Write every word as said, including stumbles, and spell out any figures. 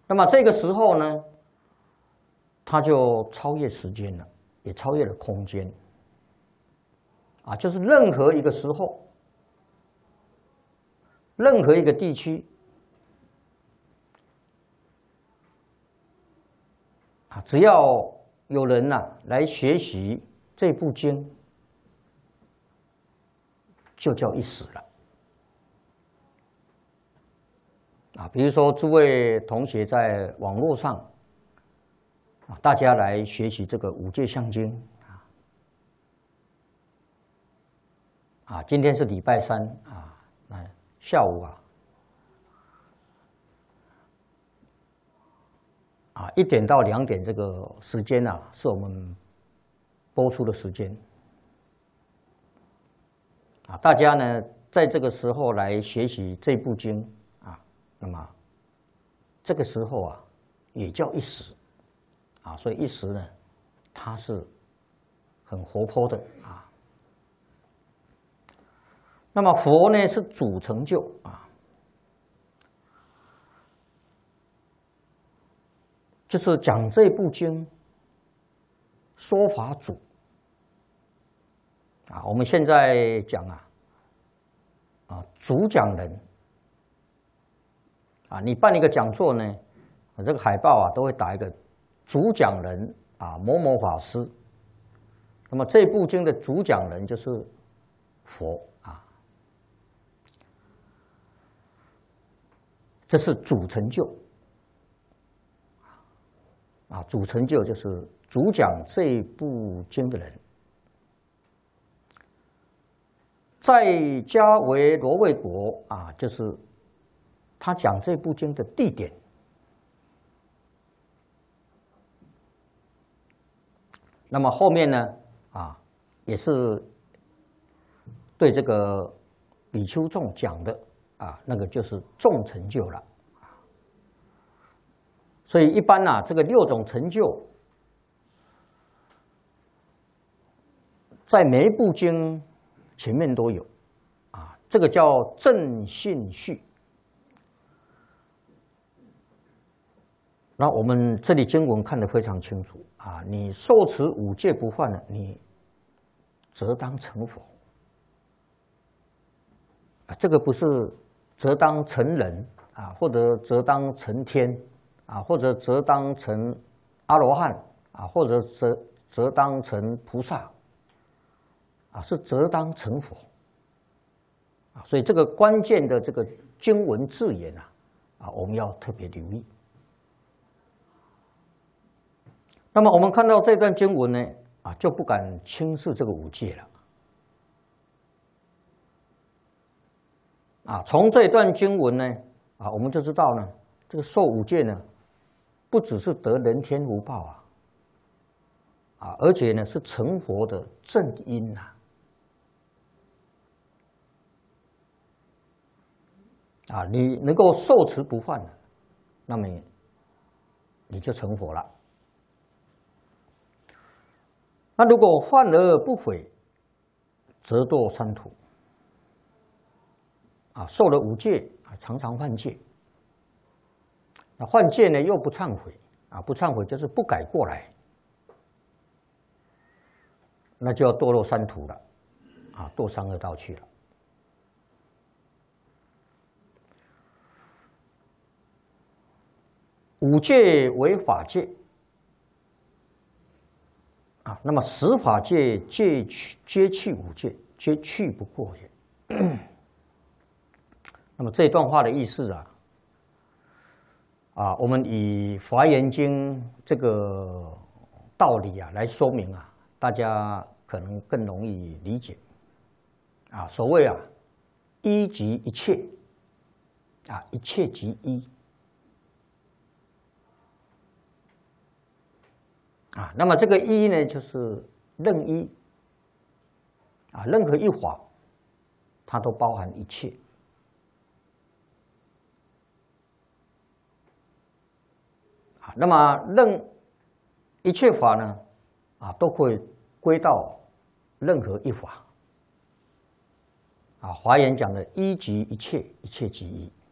那么这个时候呢，它就超越时间了，也超越了空间。啊，就是任何一个时候，任何一个地区，啊，只要有人呐、啊、来学习这部经，就叫一时了。啊，比如说诸位同学在网络上，啊，大家来学习这个五戒相经。啊，今天是礼拜三啊，那下午啊，啊一点到两点这个时间啊，是我们播出的时间。啊，大家呢在这个时候来学习这部经啊，那么这个时候啊，也叫一时啊，所以一时呢，它是很活泼的啊。那么佛呢是主成就啊，就是讲这部经说法主啊。我们现在讲啊，啊主讲人啊，你办一个讲座呢，这个海报啊都会打一个主讲人啊某某法师。那么这部经的主讲人就是佛啊。这是主成就，啊，主成就就是主讲这部经的人。在家为罗卫国啊，就是他讲这部经的地点。那么后面呢，啊，也是对这个比丘众讲的。啊，那个就是众成就了，所以一般呐、啊，这个六种成就，在每一部经前面都有，啊，这个叫正信序。那我们这里经文看得非常清楚啊，你受持五戒不犯了，你则当成佛。啊，这个不是。则当成人啊，或者则当成天啊，或者则当成阿罗汉啊，或者则则当成菩萨啊，是则当成佛啊。所以这个关键的这个经文字眼啊，啊，我们要特别留意。那么我们看到这段经文呢，啊，就不敢轻视这个五戒了。啊，从这段经文呢，啊，我们就知道呢，这个受五戒呢，不只是得人天福报啊，啊，而且呢是成佛的正因呐。啊，你能够受持不犯了，那么你就成佛了。那如果犯而不悔，则堕三途。啊，受了五戒啊，常常犯戒。那犯戒呢，又不忏悔啊，不忏悔就是不改过来，那就要堕落三途了，啊，堕三恶道去了。五戒为法戒啊，那么十法界戒去皆去五戒，皆去不过也。那么这段话的意思啊，啊，我们以《华严经》这个道理啊来说明啊，大家可能更容易理解。啊，所谓啊，一即一切，啊，一切即一。啊，那么这个一呢，就是任一，啊，任何一法，它都包含一切。啊，那么任一切法呢，啊，都可以归到任何一法。啊，华严讲的一即一切，一切即一。